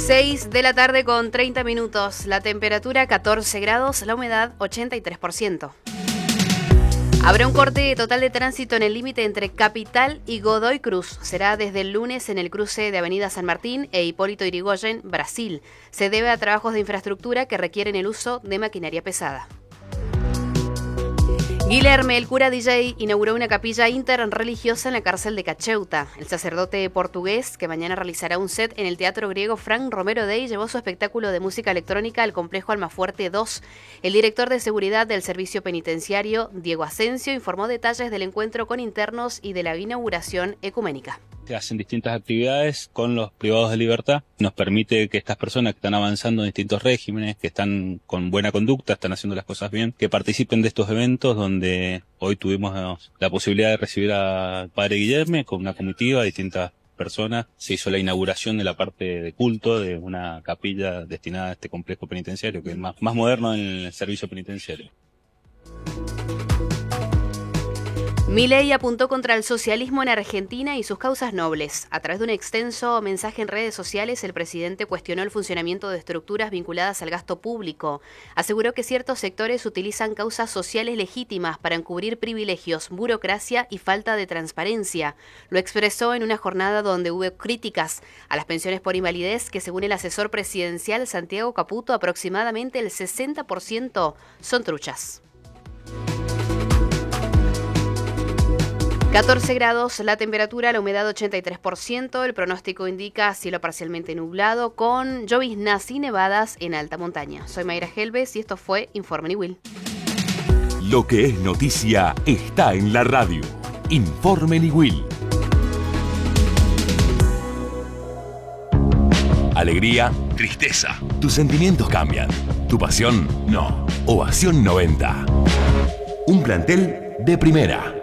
6 de la tarde con 30 minutos, la temperatura 14 grados, la humedad 83%. Habrá un corte total de tránsito en el límite entre Capital y Godoy Cruz. Será desde el lunes en el cruce de Avenida San Martín e Hipólito Yrigoyen, Brasil. Se debe a trabajos de infraestructura que requieren el uso de maquinaria pesada. Guilherme, el cura DJ, inauguró una capilla interreligiosa en la cárcel de Cacheuta. El sacerdote portugués, que mañana realizará un set en el Teatro Griego Frank Romero Day, llevó su espectáculo de música electrónica al complejo Almafuerte 2. El director de seguridad del servicio penitenciario, Diego Asensio, informó detalles del encuentro con internos y de la inauguración ecuménica. Se hacen distintas actividades con los privados de libertad. Nos permite que estas personas que están avanzando en distintos regímenes, que están con buena conducta, están haciendo las cosas bien, que participen de estos eventos donde hoy tuvimos la posibilidad de recibir al padre Guilherme con una comitiva de distintas personas. Se hizo la inauguración de la parte de culto de una capilla destinada a este complejo penitenciario, que es más moderno en el servicio penitenciario. Milei apuntó contra el socialismo en Argentina y sus causas nobles. A través de un extenso mensaje en redes sociales, el presidente cuestionó el funcionamiento de estructuras vinculadas al gasto público. Aseguró que ciertos sectores utilizan causas sociales legítimas para encubrir privilegios, burocracia y falta de transparencia. Lo expresó en una jornada donde hubo críticas a las pensiones por invalidez, que según el asesor presidencial Santiago Caputo, aproximadamente el 60% son truchas. 14 grados, la temperatura, la humedad 83%, el pronóstico indica cielo parcialmente nublado con lloviznas y nevadas en alta montaña. Soy Mayra Helves y esto fue Informe Niwil. Lo que es noticia está en la radio. Informe Niwil. Alegría, tristeza. Tus sentimientos cambian. Tu pasión, no. Ovación 90. Un plantel de primera.